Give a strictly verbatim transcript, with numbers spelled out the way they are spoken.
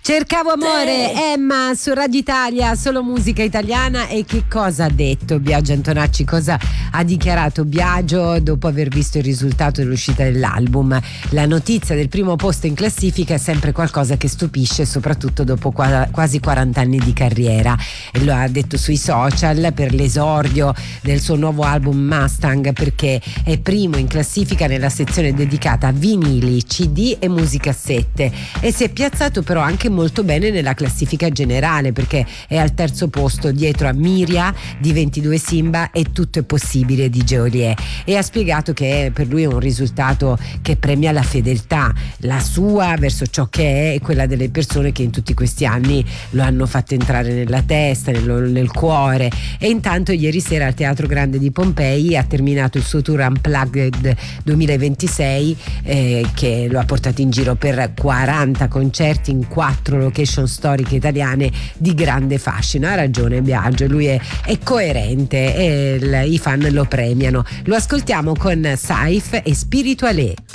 Cercavo amore, Sì. Emma su Radio Italia, solo musica italiana. E che cosa ha detto Biagio Antonacci? Cosa ha dichiarato Biagio dopo aver visto il risultato dell'uscita dell'album? La notizia del primo posto in classifica è sempre qualcosa che stupisce, soprattutto dopo qua, quasi quaranta anni di carriera. E lo ha detto sui social per l'esordio del suo nuovo album Mustang, perché è primo in classifica nella sezione dedicata a vinili, C D e musicassette, e si è piazzato però anche molto bene nella classifica generale, perché è al terzo posto dietro a Miria di ventidue Simba e Tutto è possibile di Geolier, e ha spiegato che per lui è un risultato che premia la fedeltà, la sua verso ciò che è e quella delle persone che in tutti questi anni lo hanno fatto entrare nella testa, nel, nel cuore. E intanto ieri sera al Teatro Grande di Pompei ha terminato il suo tour Unplugged duemilaventisei, eh, che lo ha portato in giro per quaranta concerti in quattro location storiche italiane di grande fascino. Ha ragione Biagio, lui è, è coerente e il, i fan lo premiano. Lo ascoltiamo con Saif e Spirituale.